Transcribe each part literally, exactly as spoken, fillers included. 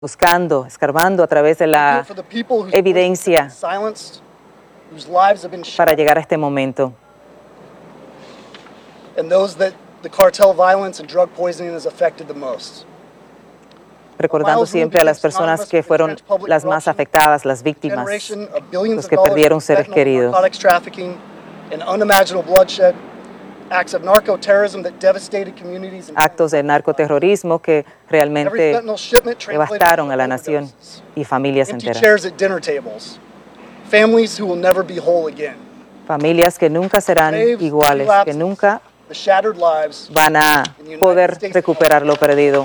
buscando, escarbando a través de la evidencia para llegar a este momento. Recordando siempre a las personas que fueron las más afectadas, las víctimas, los que perdieron seres queridos. Actos de narcoterrorismo que realmente devastaron a la nación y familias enteras. Familias que nunca serán iguales, que nunca van a poder recuperar lo perdido.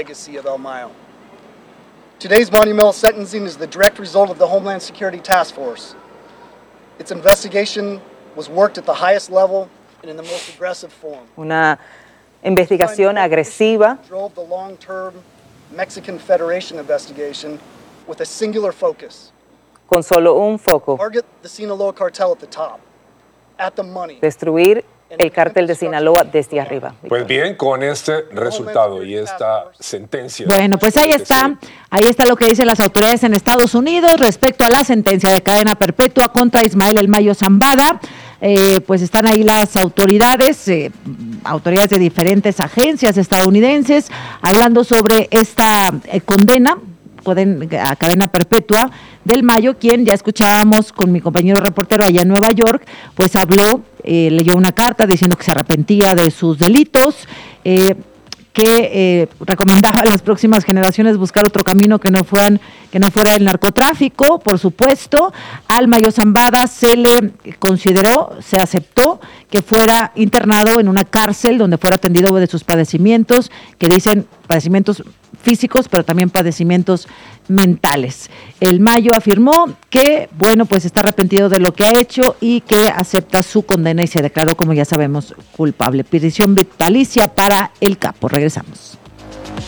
Today's monumental sentencing is the direct result of the Homeland Security Task Force. Its investigation was worked at the highest level and in the most aggressive form. Una investigación agresiva. Drove the long-term Mexican Federation investigation with a singular focus. Con solo un foco. Target the Sinaloa cartel at the top, at the money. Destruir el cártel de Sinaloa desde arriba. Pues bien, con este resultado y esta sentencia. Bueno, pues ahí está, ahí está lo que dicen las autoridades en Estados Unidos respecto a la sentencia de cadena perpetua contra Ismael El Mayo Zambada. Eh, pues están ahí las autoridades, eh, autoridades de diferentes agencias estadounidenses, hablando sobre esta eh, condena a cadena perpetua del Mayo, quien ya escuchábamos con mi compañero reportero allá en Nueva York, pues habló, eh, leyó una carta diciendo que se arrepentía de sus delitos, eh, que eh, recomendaba a las próximas generaciones buscar otro camino que no fueran, que no fuera el narcotráfico. Por supuesto, al Mayo Zambada se le consideró, se aceptó que fuera internado en una cárcel donde fuera atendido de sus padecimientos, que dicen padecimientos físicos, pero también padecimientos mentales. El Mayo afirmó que, bueno, pues está arrepentido de lo que ha hecho y que acepta su condena y se declaró, como ya sabemos, culpable. Prisión vitalicia para el capo. Regresamos.